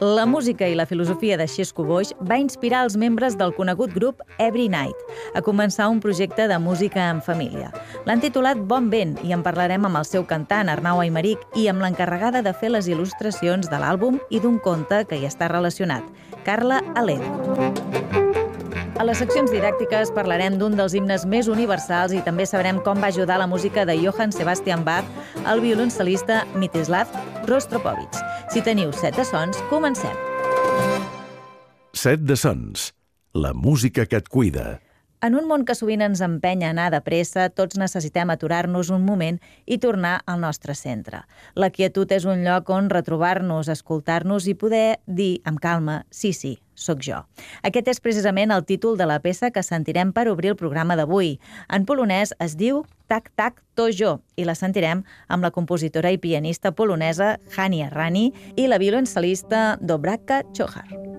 La música i la filosofia de Xesco Boix va inspirar els membres del conegut grup Every Night a començar un projecte de música en família. L'han titulat Bon Vent i en parlarem amb el seu cantant, Arnau Aymeric, i amb l'encarregada de fer les il·lustracions de l'àlbum i d'un conte que hi està relacionat, Carla Aledo. A les seccions didàctiques parlarem d'un dels himnes més universals i també sabrem com va ajudar la música de Johann Sebastian Bach al violoncel·lista Mstislav Rostropovich. Si teniu set de sons, comencem. Set de sons. La música que et cuida. En un món que sovint ens empenya a anar de pressa, tots necessitem aturar-nos un moment i tornar al nostre centre. La quietud és un lloc on retrobar-nos, escoltar-nos i poder dir amb calma, sí, sóc jo. Aquest és precisament el títol de la peça que sentirem per obrir el programa d'avui. En polonès es diu Tak, tak, to jo, i la sentirem amb la compositora i pianista polonesa Hania Rani i la violoncel·lista Dobravka Chochar.